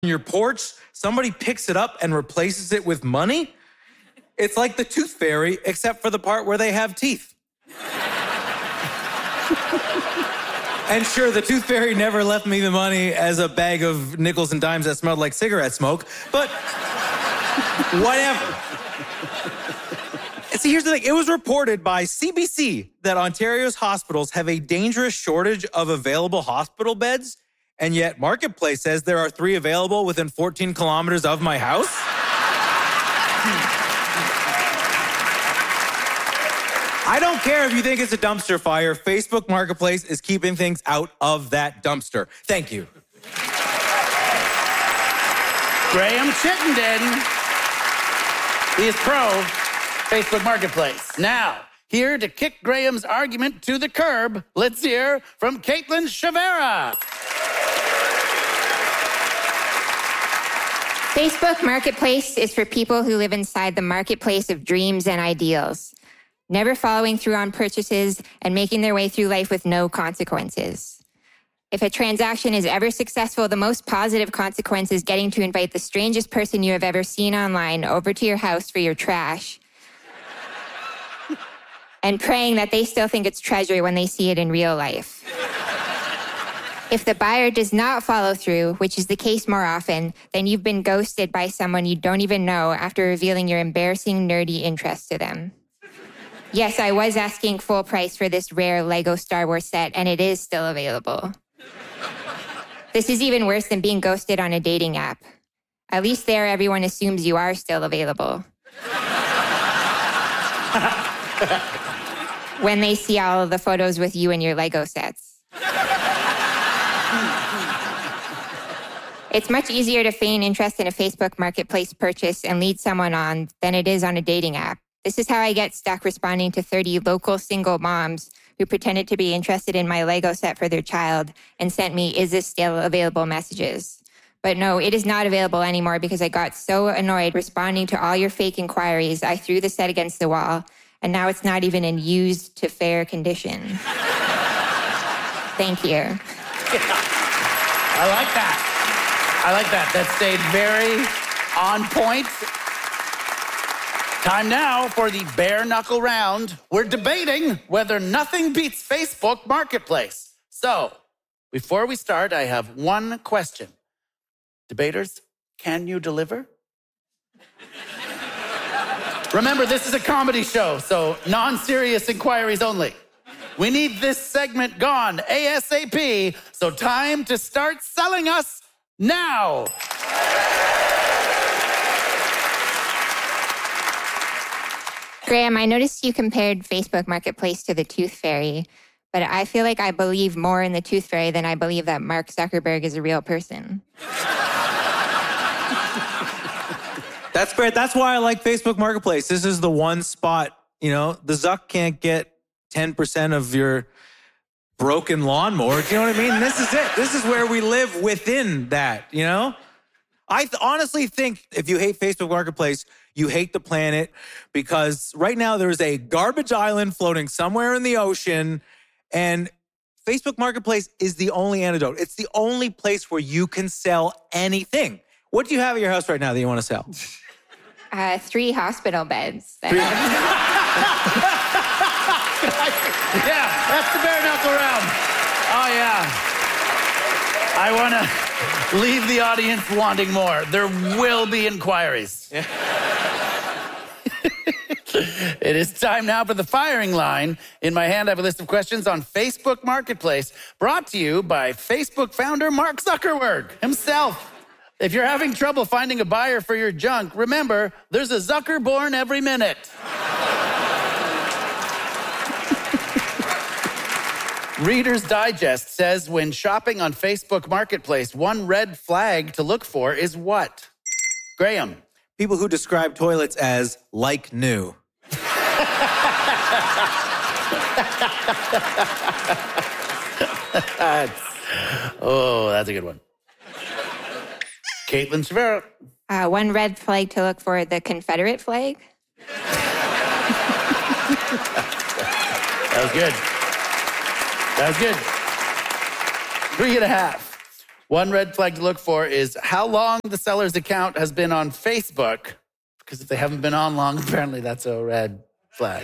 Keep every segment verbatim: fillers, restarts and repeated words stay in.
your porch, somebody picks it up and replaces it with money. It's like the Tooth Fairy, except for the part where they have teeth. And sure, the Tooth Fairy never left me the money as a bag of nickels and dimes that smelled like cigarette smoke, but whatever. See, here's the thing. It was reported by C B C that Ontario's hospitals have a dangerous shortage of available hospital beds, and yet Marketplace says there are three available within fourteen kilometers of my house. I don't care if you think it's a dumpster fire. Facebook Marketplace is keeping things out of that dumpster. Thank you. Graham Chittenden. He is pro Facebook Marketplace. Now, here to kick Graham's argument to the curb, let's hear from Caitlin Chavera. Facebook Marketplace is for people who live inside the marketplace of dreams and ideals, never following through on purchases and making their way through life with no consequences. If a transaction is ever successful, the most positive consequence is getting to invite the strangest person you have ever seen online over to your house for your trash and praying that they still think it's treasure when they see it in real life. If the buyer does not follow through, which is the case more often, then you've been ghosted by someone you don't even know after revealing your embarrassing, nerdy interest to them. Yes, I was asking full price for this rare Lego Star Wars set, and it is still available. This is even worse than being ghosted on a dating app. At least there, everyone assumes you are still available. When they see all of the photos with you and your Lego sets. It's much easier to feign interest in a Facebook Marketplace purchase and lead someone on than it is on a dating app. This is how I get stuck responding to thirty local single moms who pretended to be interested in my Lego set for their child and sent me, "Is this still available?" messages. But no, it is not available anymore because I got so annoyed responding to all your fake inquiries, I threw the set against the wall, and now it's not even in used to fair condition. Thank you. Yeah. I like that. I like that. That stayed very on point. Time now for the bare knuckle round. We're debating whether nothing beats Facebook Marketplace. So, before we start, I have one question. Debaters, can you deliver? Remember, this is a comedy show, so non-serious inquiries only. We need this segment gone ASAP, so time to start selling us now. Graham, I noticed you compared Facebook Marketplace to the Tooth Fairy, but I feel like I believe more in the Tooth Fairy than I believe that Mark Zuckerberg is a real person. That's great. That's why I like Facebook Marketplace. This is the one spot, you know, the Zuck can't get ten percent of your broken lawnmower. Do you know what I mean? This is it. This is where we live within that, you know? I th- honestly think if you hate Facebook Marketplace, you hate the planet, because right now there's a garbage island floating somewhere in the ocean, and Facebook Marketplace is the only antidote. It's the only place where you can sell anything. What do you have at your house right now that you want to sell? Uh, three hospital beds. Yeah, that's the bare knuckle round. Oh, yeah. I want to leave the audience wanting more. There will be inquiries. Yeah. It is time now for the firing line. In my hand, I have a list of questions on Facebook Marketplace, brought to you by Facebook founder Mark Zuckerberg himself. If you're having trouble finding a buyer for your junk, remember, there's a Zucker born every minute. Reader's Digest says when shopping on Facebook Marketplace, one red flag to look for is what? Graham. People who describe toilets as like new. Oh, that's a good one. Caitlin Chavera. Uh, one red flag to look for, the Confederate flag. That was good. That was good. Three and a half. One red flag to look for is how long the seller's account has been on Facebook. Because if they haven't been on long, apparently that's a red flag.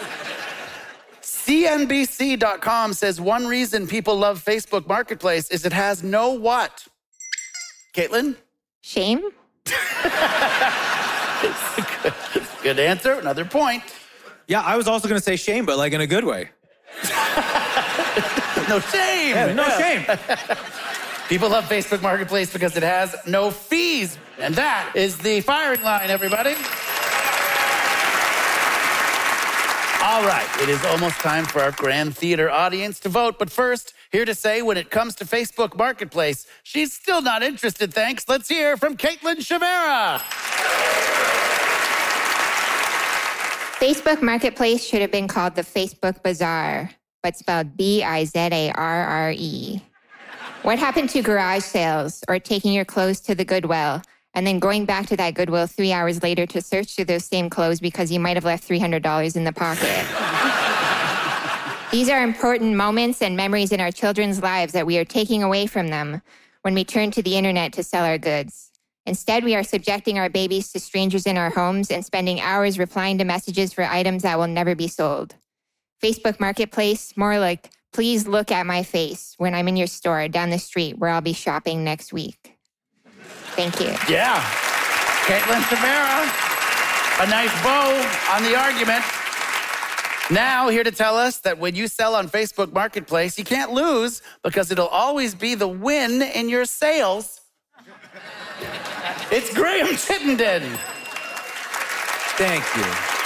C N B C dot com says one reason people love Facebook Marketplace is it has no what? Caitlin? Shame? good, good answer. Another point. Yeah, I was also going to say shame, but like in a good way. No shame. Yeah, no yeah. shame. People love Facebook Marketplace because it has no fees. And that is the firing line, everybody. All right, it is almost time for our Grand Theater audience to vote. But first, here to say when it comes to Facebook Marketplace, she's still not interested, thanks. Let's hear from Caitlin Chavera. Facebook Marketplace should have been called the Facebook Bazaar, but spelled B I Z A R R E. What happened to garage sales or taking your clothes to the Goodwill and then going back to that Goodwill three hours later to search through those same clothes because you might have left three hundred dollars in the pocket? These are important moments and memories in our children's lives that we are taking away from them when we turn to the internet to sell our goods. Instead, we are subjecting our babies to strangers in our homes and spending hours replying to messages for items that will never be sold. Facebook Marketplace, more like, please look at my face when I'm in your store down the street where I'll be shopping next week. Thank you. Yeah. Caitlin Chavera, a nice bow on the argument. Now, here to tell us that when you sell on Facebook Marketplace, you can't lose because it'll always be the win in your sales. It's Graham Chittenden. Thank you.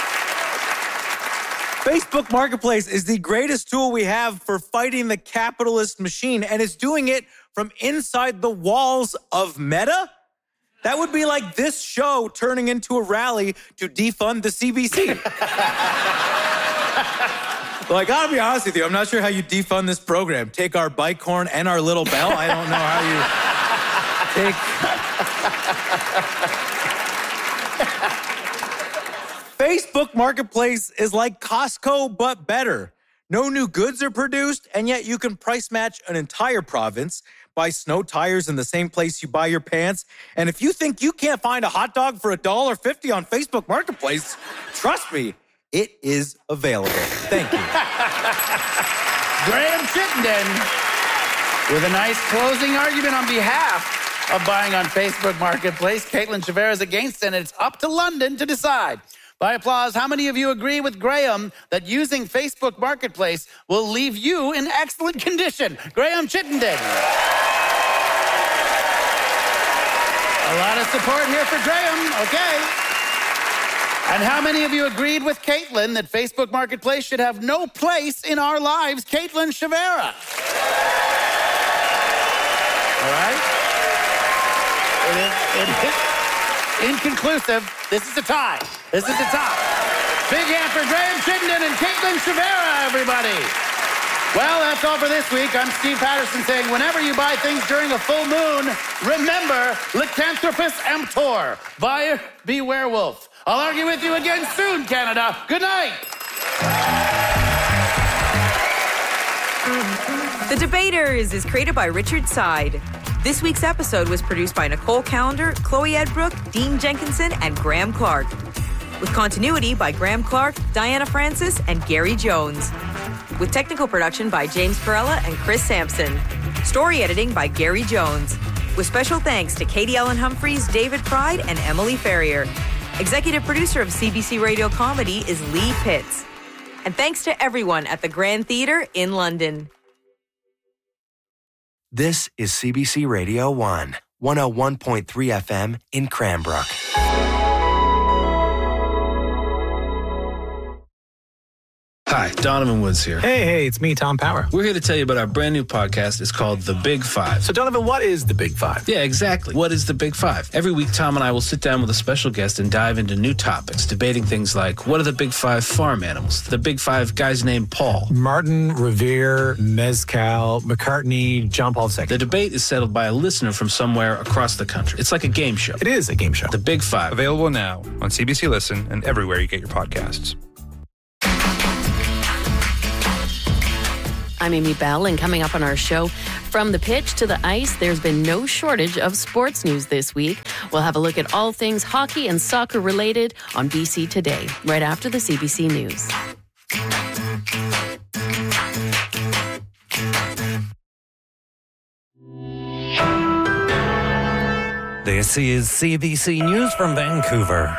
Facebook Marketplace is the greatest tool we have for fighting the capitalist machine, and it's doing it from inside the walls of Meta. That would be like this show turning into a rally to defund the C B C. Well, I gotta be honest with you, I'm not sure how you defund this program. Take our bike horn and our little bell? I don't know how you take... Facebook Marketplace is like Costco, but better. No new goods are produced, and yet you can price match an entire province, buy snow tires in the same place you buy your pants. And if you think you can't find a hot dog for one dollar fifty on Facebook Marketplace, trust me, it is available. Thank you. Graham Chittenden with a nice closing argument on behalf of buying on Facebook Marketplace. Caitlin Chavera is against, and it's up to London to decide. By applause, how many of you agree with Graham that using Facebook Marketplace will leave you in excellent condition? Graham Chittenden. A lot of support here for Graham. Okay. And how many of you agreed with Caitlin that Facebook Marketplace should have no place in our lives? Caitlin Chavera. All right. It is, it is inconclusive. This is a tie. This is a tie. Big hand for Graham Chittenden and Caitlin Chavera, everybody. Well, that's all for this week. I'm Steve Patterson saying whenever you buy things during a full moon, remember, lycanthropus emptor, buyer be werewolf. I'll argue with you again soon, Canada. Good night. The Debaters is created by Richard Side. This week's episode was produced by Nicole Callender, Chloe Edbrook, Dean Jenkinson, and Graham Clark. With continuity by Graham Clark, Diana Francis, and Gary Jones. With technical production by James Perella and Chris Sampson. Story editing by Gary Jones. With special thanks to Katie Ellen Humphreys, David Pride, and Emily Ferrier. Executive producer of C B C Radio Comedy is Lee Pitts. And thanks to everyone at the Grand Theatre in London. This is C B C Radio one, one oh one point three F M in Cranbrook. Hi, Donovan Woods here. Hey, hey, it's me, Tom Power. We're here to tell you about our brand new podcast. It's called The Big Five. So, Donovan, what is The Big Five? Yeah, exactly. What is The Big Five? Every week, Tom and I will sit down with a special guest and dive into new topics, debating things like, what are the big five farm animals? The big five guys named Paul. Martin, Revere, Mezcal, McCartney, John Paul the Second. The debate is settled by a listener from somewhere across the country. It's like a game show. It is a game show. The Big Five. Available now on C B C Listen and everywhere you get your podcasts. I'm Amy Bell, and coming up on our show, From the pitch to the ice, there's been no shortage of sports news this week. We'll have a look at all things hockey and soccer related on B C Today, right after the C B C News. This is C B C News from Vancouver.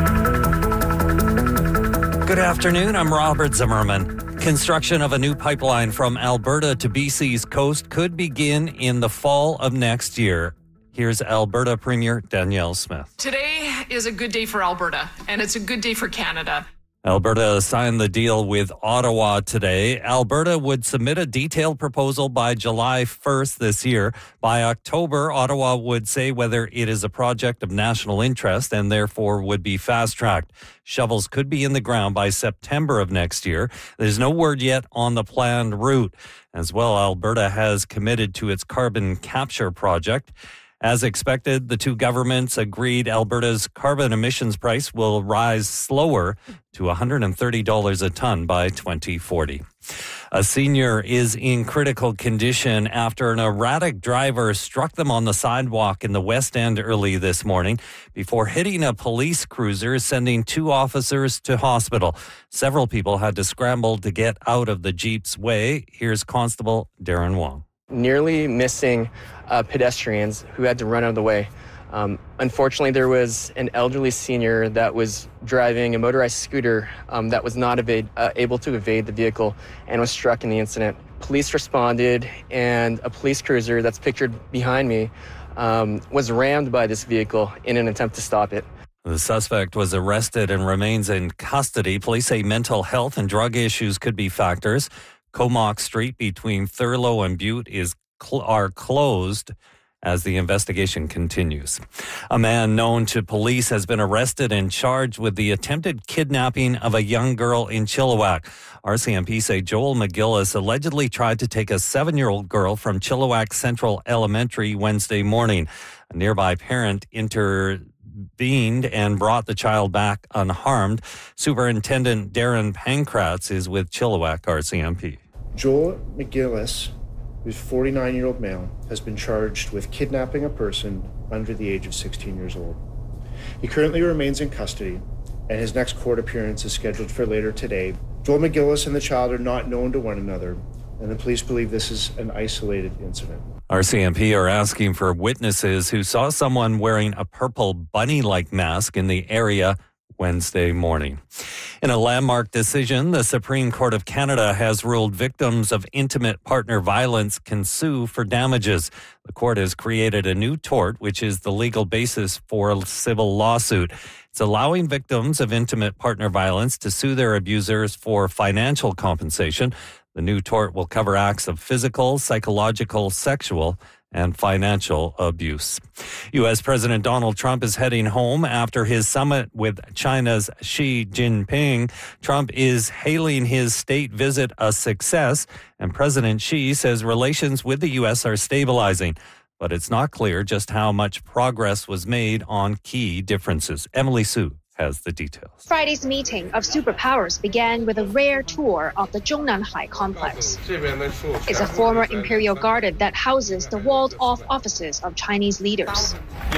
Good afternoon, I'm Robert Zimmerman. Construction of a new pipeline from Alberta to B C's coast could begin in the fall of next year. Here's Alberta Premier Danielle Smith. Today is a good day for Alberta, and it's a good day for Canada. Alberta signed the deal with Ottawa today. Alberta would submit a detailed proposal by July first this year. By October, Ottawa would say whether it is a project of national interest and therefore would be fast-tracked. Shovels could be in the ground by September of next year. There's no word yet on the planned route. As well, Alberta has committed to its carbon capture project. As expected, the two governments agreed Alberta's carbon emissions price will rise slower to one hundred thirty dollars a ton by twenty forty. A senior is in critical condition after an erratic driver struck them on the sidewalk in the West End early this morning before hitting a police cruiser, sending two officers to hospital. Several people had to scramble to get out of the Jeep's way. Here's Constable Darren Wong. Nearly missing uh, pedestrians who had to run out of the way. Um, unfortunately, there was an elderly senior that was driving a motorized scooter um, that was not evade, uh, able to evade the vehicle and was struck in the incident. Police responded, and a police cruiser that's pictured behind me um, was rammed by this vehicle in an attempt to stop it. The suspect was arrested and remains in custody. Police say mental health and drug issues could be factors. Comox Street between Thurlow and Butte is cl- are closed as the investigation continues. A man known to police has been arrested and charged with the attempted kidnapping of a young girl in Chilliwack. R C M P say Joel McGillis allegedly tried to take a seven-year-old girl from Chilliwack Central Elementary Wednesday morning. A nearby parent intervened and brought the child back unharmed. Superintendent Darren Pankratz is with Chilliwack R C M P. Joel McGillis, who's a forty-nine-year-old male, has been charged with kidnapping a person under the age of sixteen years old. He currently remains in custody, and his next court appearance is scheduled for later today. Joel McGillis and the child are not known to one another, and the police believe this is an isolated incident. R C M P are asking for witnesses who saw someone wearing a purple bunny-like mask in the area Wednesday morning. In a landmark decision, the Supreme Court of Canada has ruled victims of intimate partner violence can sue for damages. The court has created a new tort, which is the legal basis for a civil lawsuit. It's allowing victims of intimate partner violence to sue their abusers for financial compensation. The new tort will cover acts of physical, psychological, sexual, and financial abuse. U S. President Donald Trump is heading home after his summit with China's Xi Jinping. Trump is hailing his state visit a success, and President Xi says relations with the U S are stabilizing. But it's not clear just how much progress was made on key differences. Emily Sue has the details. Friday's meeting of superpowers began with a rare tour of the Zhongnanhai complex. It's a former imperial garden that houses the walled-off offices of Chinese leaders.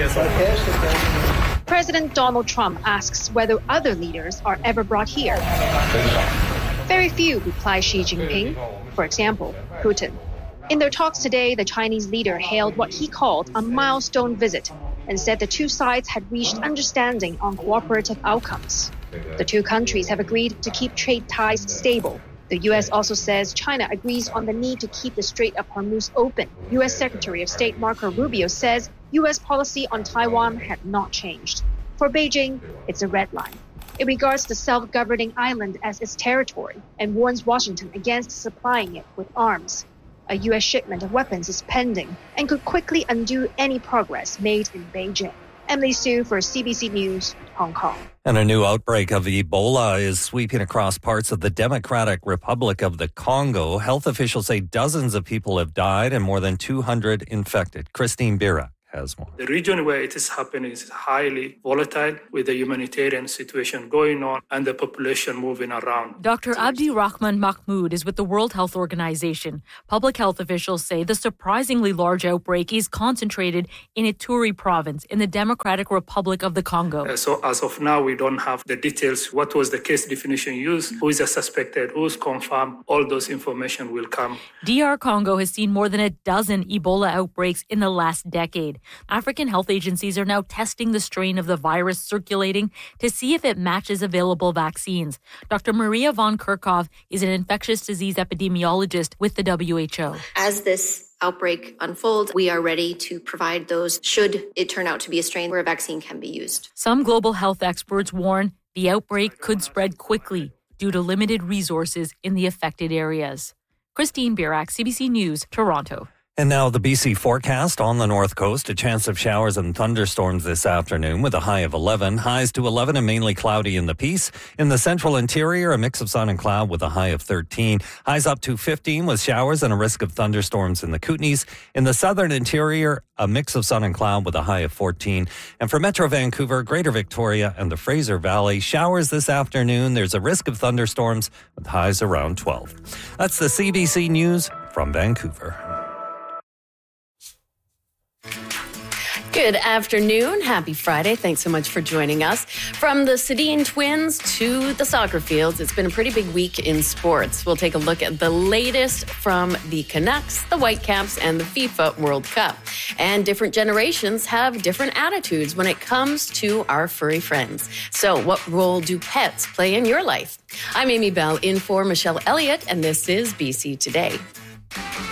President Donald Trump asks whether other leaders are ever brought here. Very few, replies Xi Jinping. For example, Putin. In their talks today, the Chinese leader hailed what he called a milestone visit and said the two sides had reached understanding on cooperative outcomes. The two countries have agreed to keep trade ties stable. The U S also says China agrees on the need to keep the Strait of Hormuz open. U S. Secretary of State Marco Rubio says U S policy on Taiwan had not changed. For Beijing, it's a red line. It regards the self-governing island as its territory and warns Washington against supplying it with arms. A U S shipment of weapons is pending and could quickly undo any progress made in Beijing. Emily Sue for C B C News, Hong Kong. And a new outbreak of Ebola is sweeping across parts of the Democratic Republic of the Congo. Health officials say dozens of people have died and more than two hundred infected. Christine Bira has more. The region where it is happening is highly volatile with the humanitarian situation going on and the population moving around. Doctor Abdi Rahman Mahmoud is with the World Health Organization. Public health officials say the surprisingly large outbreak is concentrated in Ituri province in the Democratic Republic of the Congo. Uh, so as of now, we don't have the details. What was the case definition used? Who is a suspected? Who's confirmed? All those information will come. D R Congo has seen more than a dozen Ebola outbreaks in the last decade. African health agencies are now testing the strain of the virus circulating to see if it matches available vaccines. Doctor Maria von Kerkhove is an infectious disease epidemiologist with the W H O. As this outbreak unfolds, we are ready to provide those should it turn out to be a strain where a vaccine can be used. Some global health experts warn the outbreak could spread quickly due to limited resources in the affected areas. Christine Birak, C B C News, Toronto. And now the B C forecast on the north coast. A chance of showers and thunderstorms this afternoon with a high of eleven. Highs to eleven and mainly cloudy in the Peace. In the central interior, a mix of sun and cloud with a high of thirteen. Highs up to fifteen with showers and a risk of thunderstorms in the Kootenays. In the southern interior, a mix of sun and cloud with a high of fourteen. And for Metro Vancouver, Greater Victoria, and the Fraser Valley, showers this afternoon. There's a risk of thunderstorms with highs around twelve. That's the C B C News from Vancouver. Good afternoon. Happy Friday. Thanks so much for joining us. From the Sedin Twins to the soccer fields, it's been a pretty big week in sports. We'll take a look at the latest from the Canucks, the Whitecaps, and the FIFA World Cup. And different generations have different attitudes when it comes to our furry friends. So what role do pets play in your life? I'm Amy Bell in for Michelle Elliott, and this is B C Today.